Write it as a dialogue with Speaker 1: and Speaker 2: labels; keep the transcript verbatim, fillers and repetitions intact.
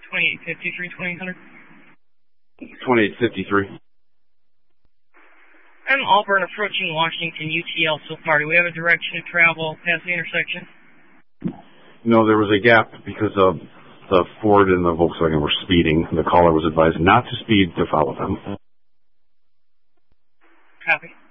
Speaker 1: twenty-eight fifty-three, twenty hundred.
Speaker 2: twenty-eight fifty-three.
Speaker 1: I'm Auburn approaching Washington U T L so far. Do we have a direction to travel past the intersection?
Speaker 2: No, there was a gap because of the Ford and the Volkswagen were speeding. The caller was advised not to speed, to follow them.
Speaker 1: Copy.